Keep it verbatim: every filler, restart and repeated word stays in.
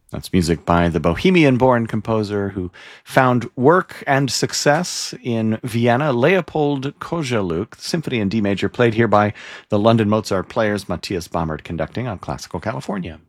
That's music by the Bohemian-born composer who found work and success in Vienna, Leopold Kozeluk. Symphony in D major, played here by the London Mozart Players, Matthias Baumert conducting on Classical California.